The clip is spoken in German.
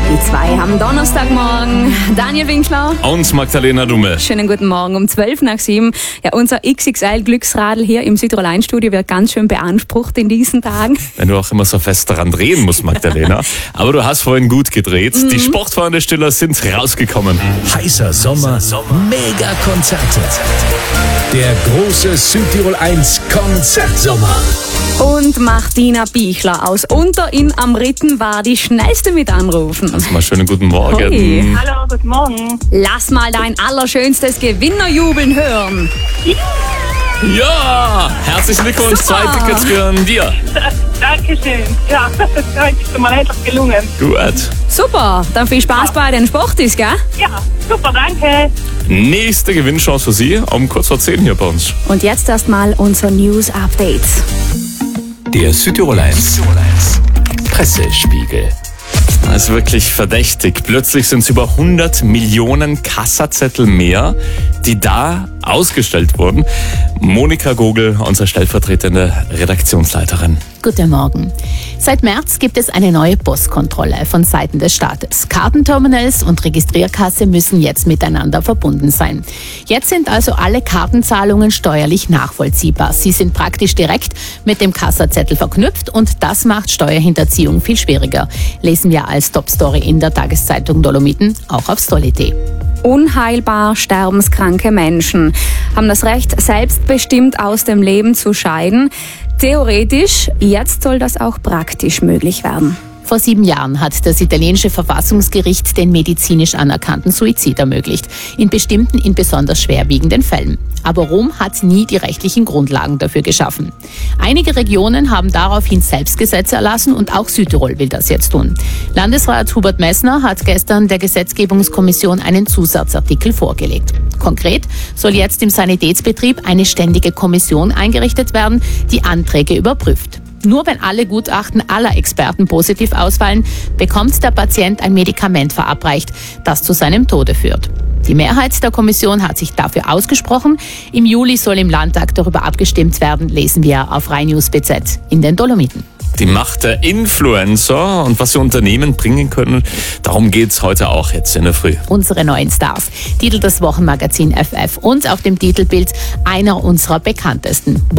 Die zwei am Donnerstagmorgen. Daniel Winkler. Und Magdalena Dumme. Schönen guten Morgen um 6:12. Ja, unser XXL-Glücksradl hier im Südtirol 1 Studio wird ganz schön beansprucht in diesen Tagen. Wenn du auch immer so fest daran drehen musst, Magdalena. Aber du hast vorhin gut gedreht. Die Sportfreunde Stiller sind rausgekommen. Heißer Sommer, Mega-Konzerte. Der große Südtirol 1 Konzertsommer. Und Martina Bichler aus Unter in am Ritten war die schnellste mit anrufen. Also mal schönen guten Morgen. Hoi. Hallo, guten Morgen. Lass mal dein allerschönstes Gewinnerjubeln hören. Ja, herzlichen Glückwunsch. Super. 2 Tickets gehören dir. Dankeschön. Ja, das ist mir endlich gelungen. Gut. Super, dann viel Spaß bei den Sportis, gell? Ja, super, danke. Nächste Gewinnchance für Sie um kurz vor 10 hier bei uns. Und jetzt erstmal unser News-Update. Der Südtirol 1 Pressespiegel. Das ist wirklich verdächtig. Plötzlich sind es über 100 Millionen Kassazettel mehr, die da ausgestellt wurden. Monika Gogel, unsere stellvertretende Redaktionsleiterin. Guten Morgen. Seit März gibt es eine neue Postkontrolle von Seiten des Staates. Kartenterminals und Registrierkasse müssen jetzt miteinander verbunden sein. Jetzt sind also alle Kartenzahlungen steuerlich nachvollziehbar. Sie sind praktisch direkt mit dem Kassazettel verknüpft und das macht Steuerhinterziehung viel schwieriger. Lesen wir als Topstory in der Tageszeitung Dolomiten, auch auf Stolli.de. Unheilbar sterbenskranke Menschen haben das Recht, selbstbestimmt aus dem Leben zu scheiden. Theoretisch, jetzt soll das auch praktisch möglich werden. Vor 7 Jahren hat das italienische Verfassungsgericht den medizinisch anerkannten Suizid ermöglicht, in bestimmten, in besonders schwerwiegenden Fällen. Aber Rom hat nie die rechtlichen Grundlagen dafür geschaffen. Einige Regionen haben daraufhin selbst Gesetze erlassen und auch Südtirol will das jetzt tun. Landesrat Hubert Messner hat gestern der Gesetzgebungskommission einen Zusatzartikel vorgelegt. Konkret soll jetzt im Sanitätsbetrieb eine ständige Kommission eingerichtet werden, die Anträge überprüft. Nur wenn alle Gutachten aller Experten positiv ausfallen, bekommt der Patient ein Medikament verabreicht, das zu seinem Tode führt. Die Mehrheit der Kommission hat sich dafür ausgesprochen. Im Juli soll im Landtag darüber abgestimmt werden, lesen wir auf rheinnews.bz in den Dolomiten. Die Macht der Influencer und was sie Unternehmen bringen können, darum geht's heute auch jetzt in der Früh. Unsere neuen Stars, titelt das Wochenmagazin FF und auf dem Titelbild einer unserer bekanntesten.